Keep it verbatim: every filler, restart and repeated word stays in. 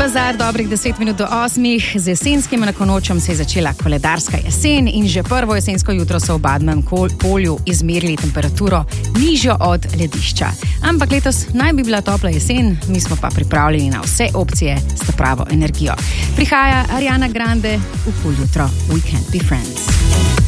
Bazar, dobrih deset minut do osmih. Z jesenskim enakonočem se je začela koledarska jesen in že prvo jesensko jutro so v Badnem polju izmerili temperaturo nižjo od ledišča. Ampak letos naj bi bila topla jesen, mi smo pa pripravljeni na vse opcije s ta pravo energijo. Prihaja Ariana Grande v Cool jutro. We can't be friends.